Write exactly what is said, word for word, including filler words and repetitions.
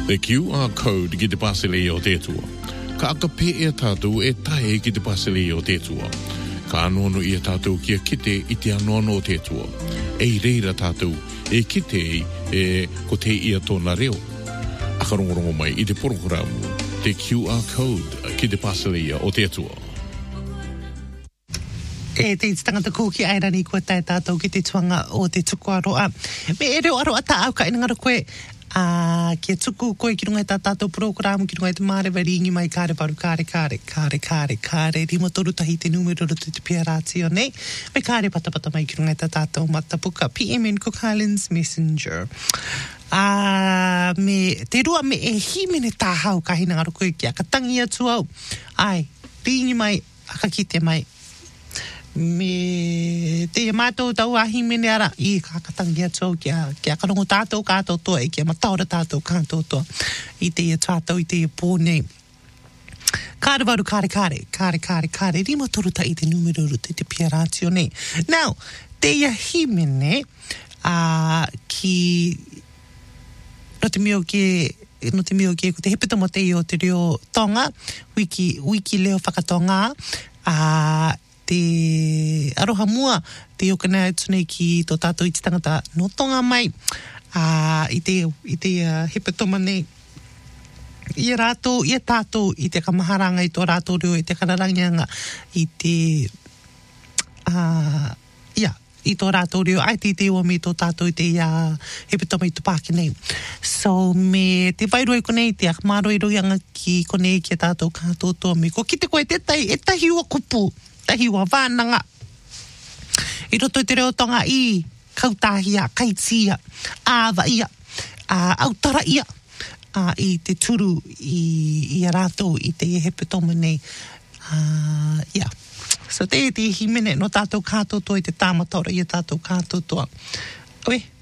The Q R code ki te pasele o te tua. Ka aka pe e tātou e tae ki te pasele o te tua. Ka anono i a tātou kia kite i te anono o te tua. E reira tātou e kite e ko te ia tōna reo. Aka rongorongo mai i te programu. The Q R code ki te pasele o te tua. E te tangata ko ki airani kua tae tātou ki te tuanga o te tuku aroa. Me e reo aroa ta au ka inangara koe a kia tuku koe ki runga ta tātou programu ki runga te mārewa ringi mai kāre paru kāre kāre kāre kāre kāre rima toru tahi te numero roto te pia rātio nei. Me kāre patapata mai ki runga ta tātou matapuka P M N Cook Highlands Messenger. A me te rua me e himene tāhau ka hinangara koe ki a katangi atu au. Ai, ringi mai, aka kite mai. Me te mātou tau ahi mene ara i kakatangi atou kia, kia karongo tātou kātou toa e kia mataora tātou kātou toa i te ia tātou i te ia pōnei. Kāre waru kāre kāre, kāre kāre kāre, rima toruta i te numero rute te pia rātio nei. Now, te ia hi mene uh, ki no te mio ke no te mio ke ko te hepeta mo te i o te reo tonga, wiki, wiki leo whakatonga, a uh, te aroha mua te okana tunei ki tō tātou i te tangata no tonga mai uh, i te, i te uh, hepetoma nei i rātou, i tātou i te kamaharanga i tō rātou reo i te kararangianga i te uh, ia, i tō rātou reo ai te te ua me tō tātou i te uh, hepetoma i tupaki nei so me te wairoi konei te akmaroi roianga ki konei ki a tātou kātou toa me ko ki te koe te tai e tahi ua kupu tahi wa wānanga. I roto i te reo tonga i kautahia, kaitia, āwa ia, uh, autara ia, uh, i te turu i, i a rātou i te hepetoma nei. Uh, yeah. So te te himene no tātou kātou toa i te tāmataura i a tātou kātou toa. Oe,